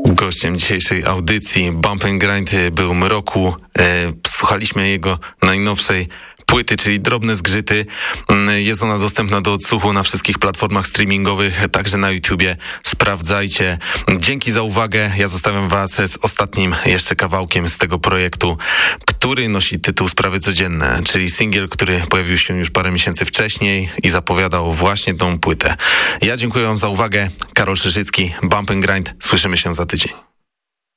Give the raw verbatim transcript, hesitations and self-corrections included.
Gościem dzisiejszej audycji Bump and Grind był Mroku. Słuchaliśmy jego najnowszej płyty, czyli Drobne Zgrzyty. Jest ona dostępna do odsłuchu na wszystkich platformach streamingowych, także na YouTubie. Sprawdzajcie. Dzięki za uwagę. Ja zostawiam was z ostatnim jeszcze kawałkiem z tego projektu, który nosi tytuł Sprawy Codzienne, czyli singiel, który pojawił się już parę miesięcy wcześniej i zapowiadał właśnie tą płytę. Ja dziękuję wam za uwagę. Karol Szyszycki, Bump and Grind. Słyszymy się za tydzień.